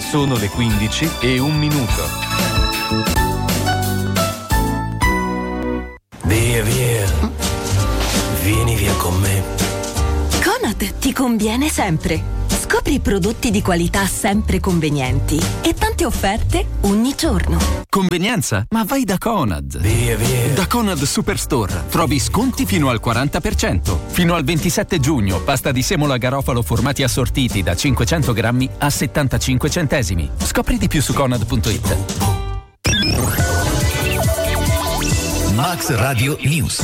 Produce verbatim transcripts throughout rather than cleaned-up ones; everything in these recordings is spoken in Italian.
Sono le quindici e un minuto. Via, via. Vieni via con me. Conad ti conviene sempre. Scopri prodotti di qualità sempre convenienti e tante offerte ogni giorno. Convenienza? Ma vai da Conad. Via, via. Da Conad Superstore trovi sconti fino al quaranta per cento. Fino al ventisette giugno, pasta di semola garofalo formati assortiti da cinquecento grammi a settantacinque centesimi. Scopri di più su conad punto it. Max Radio News.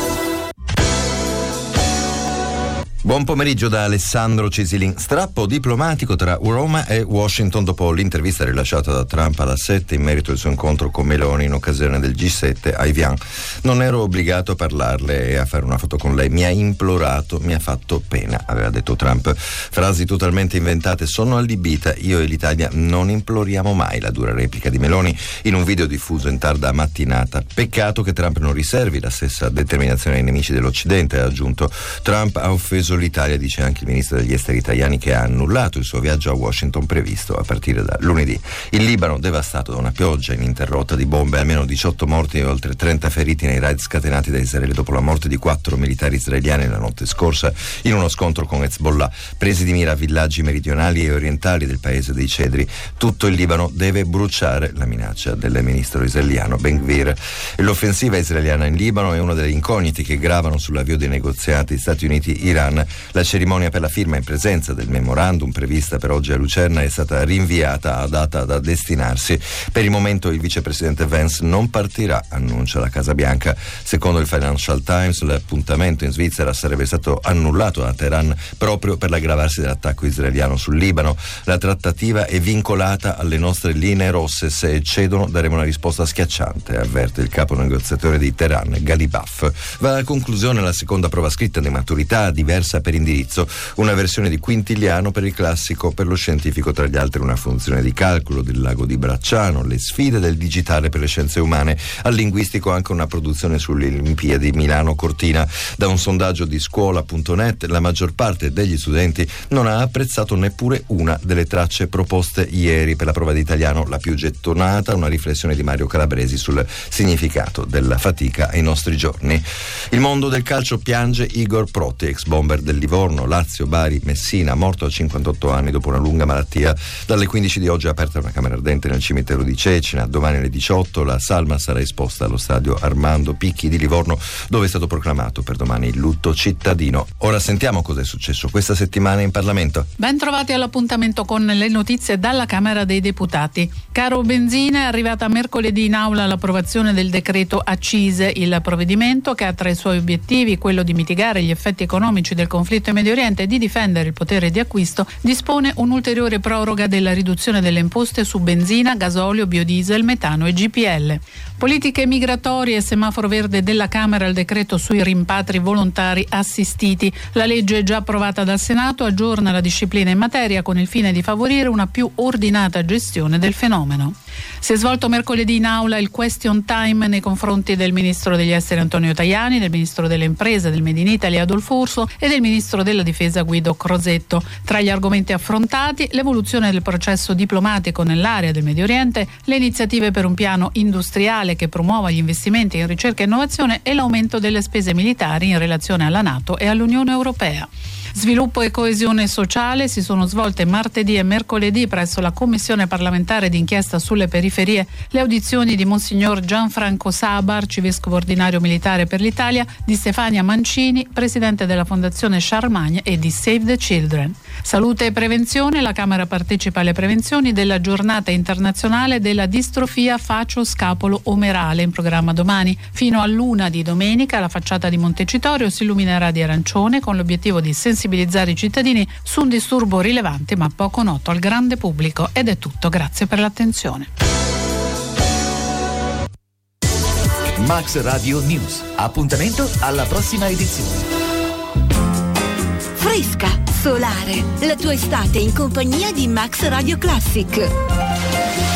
Buon pomeriggio da Alessandro Cesilin. Strappo diplomatico tra Roma e Washington dopo l'intervista rilasciata da Trump alla sette in merito al suo incontro con Meloni in occasione del G sette a Evian. Non ero obbligato a parlarle e a fare una foto con lei. Mi ha implorato, mi ha fatto pena, aveva detto Trump. Frasi totalmente inventate, sono allibita. Io e l'Italia non imploriamo mai, la dura replica di Meloni in un video diffuso in tarda mattinata. Peccato che Trump non riservi la stessa determinazione ai nemici dell'Occidente, ha aggiunto. Trump ha offeso l'Italia, dice anche il ministro degli esteri italiani, che ha annullato il suo viaggio a Washington previsto a partire da lunedì. Il Libano devastato da una pioggia ininterrotta di bombe, almeno diciotto morti e oltre trenta feriti nei raid scatenati da Israele dopo la morte di quattro militari israeliani la notte scorsa in uno scontro con Hezbollah, presi di mira villaggi meridionali e orientali del paese dei Cedri. Tutto il Libano deve bruciare, la minaccia del ministro israeliano Ben Gvir. E l'offensiva israeliana in Libano è una delle incognite che gravano sull'avvio dei negoziati Stati Uniti-Iran. La cerimonia per la firma in presenza del memorandum prevista per oggi a Lucerna è stata rinviata a data da destinarsi. Per il momento il vicepresidente Vance non partirà, annuncia la Casa Bianca. Secondo il Financial Times l'appuntamento in Svizzera sarebbe stato annullato da Teheran proprio per l'aggravarsi dell'attacco israeliano sul Libano. La trattativa è vincolata alle nostre linee rosse, se eccedono daremo una risposta schiacciante, avverte il capo negoziatore di Teheran, Ghalibaf. Va a conclusione la seconda prova scritta di maturità, diversa per indirizzo, una versione di Quintiliano per il classico, per lo scientifico tra gli altri una funzione di calcolo del lago di Bracciano, le sfide del digitale per le scienze umane, al linguistico anche una produzione sulle Olimpiadi Milano-Cortina. Da un sondaggio di scuola punto net la maggior parte degli studenti non ha apprezzato neppure una delle tracce proposte ieri per la prova di italiano, la più gettonata, una riflessione di Mario Calabresi sul significato della fatica ai nostri giorni. Il mondo del calcio piange Igor Protti, ex bomber del Livorno, Lazio, Bari, Messina, morto a cinquantotto anni dopo una lunga malattia. Dalle quindici di oggi è aperta una camera ardente nel cimitero di Cecina. Domani alle diciotto la salma sarà esposta allo stadio Armando Picchi di Livorno, dove è stato proclamato per domani il lutto cittadino. Ora sentiamo cosa è successo questa settimana in Parlamento. Ben trovati all'appuntamento con le notizie dalla Camera dei Deputati. Caro benzina, è arrivata mercoledì in aula l'approvazione del decreto accise. Il provvedimento, che ha tra i suoi obiettivi quello di mitigare gli effetti economici del conflitto in Medio Oriente e di difendere il potere di acquisto, dispone un'ulteriore proroga della riduzione delle imposte su benzina, gasolio, biodiesel, metano e G P L. Politiche migratorie e semaforo verde della Camera al decreto sui rimpatri volontari assistiti. La legge già approvata dal Senato aggiorna la disciplina in materia con il fine di favorire una più ordinata gestione del fenomeno. Si è svolto mercoledì in aula il question time nei confronti del ministro degli esteri Antonio Tajani, del ministro delle imprese del Made in Italy Adolfo Urso e del ministro della difesa Guido Crosetto. Tra gli argomenti affrontati l'evoluzione del processo diplomatico nell'area del Medio Oriente, le iniziative per un piano industriale che promuova gli investimenti in ricerca e innovazione e l'aumento delle spese militari in relazione alla NATO e all'Unione Europea. Sviluppo e coesione sociale si sono svolte martedì e mercoledì presso la Commissione parlamentare d'inchiesta sulle periferie le audizioni di Monsignor Gianfranco Saba, arcivescovo ordinario militare per l'Italia, di Stefania Mancini, presidente della Fondazione Charmagne e di Save the Children. Salute e prevenzione, la Camera partecipa alle prevenzioni della giornata internazionale della distrofia facio-scapolo-omerale in programma domani. Fino all'una di domenica la facciata di Montecitorio si illuminerà di arancione con l'obiettivo di sensibilizzare i cittadini su un disturbo rilevante ma poco noto al grande pubblico. Ed è tutto, grazie per l'attenzione. Max Radio News. Appuntamento alla prossima edizione. Fresca, solare, la tua estate in compagnia di Max Radio Classic.